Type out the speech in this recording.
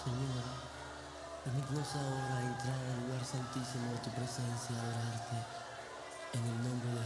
Señor, permítanos ahora entrar al lugar santísimo de tu presencia, adorarte en el nombre de